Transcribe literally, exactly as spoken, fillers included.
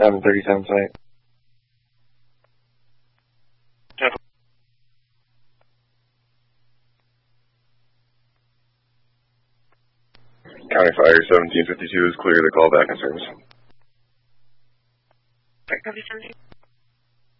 seven thirty-seven site. County Fire seventeen fifty-two is clear to call back in service. Copy, service.